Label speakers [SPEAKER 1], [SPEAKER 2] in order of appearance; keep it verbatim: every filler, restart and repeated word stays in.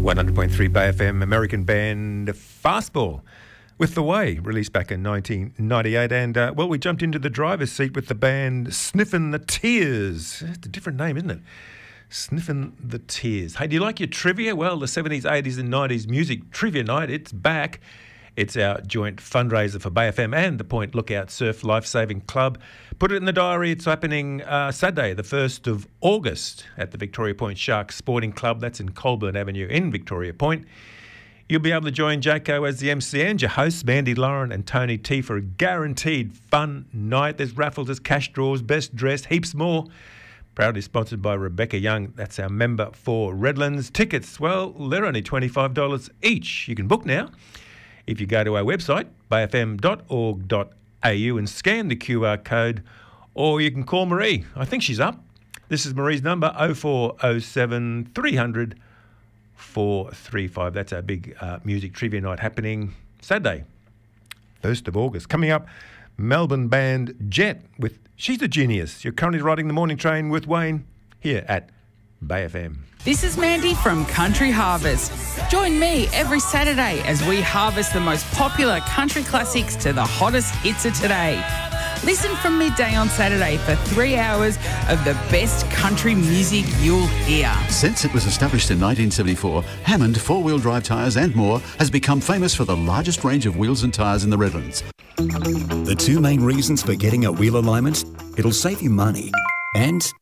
[SPEAKER 1] one hundred point three Bay F M, American band Fastball with The Way, released back in nineteen ninety-eight. And, uh, well, we jumped into the driver's seat with the band Sniffin' the Tears. It's a different name, isn't it? Sniffin' the Tears. Hey, do you like your trivia? Well, the seventies, eighties and nineties music trivia night, it's back. It's our joint fundraiser for Bay F M and the Point Lookout Surf Lifesaving Club. Put it in the diary. It's happening uh, Saturday, the first of August at the Victoria Point Sharks Sporting Club. That's in Colburn Avenue in Victoria Point. You'll be able to join Jacko as the M C and your hosts, Mandy Lauren and Tony T, for a guaranteed fun night. There's raffles, there's cash draws, best dressed, heaps more. Proudly sponsored by Rebecca Young. That's our member for Redlands. Tickets, well, they're only twenty-five dollars each. You can book now if you go to our website, bay f m dot org dot a u, and scan the Q R code, or you can call Marie. I think she's up. This is Marie's number, oh four oh seven, three hundred, four three five. That's our big uh, music trivia night happening Saturday, first of August. Coming up, Melbourne band Jet with She's a Genius. You're currently riding the morning train with Wayne here at Bay F M.
[SPEAKER 2] This is Mandy from Country Harvest. Join me every Saturday as we harvest the most popular country classics to the hottest hits of today. Listen from midday on Saturday for three hours of the best country music you'll hear.
[SPEAKER 3] Since it was established in nineteen seventy-four, Hammond four-wheel drive tyres and more has become famous for the largest range of wheels and tyres in the Redlands.
[SPEAKER 4] The two main reasons for getting a wheel alignment: it'll save you money and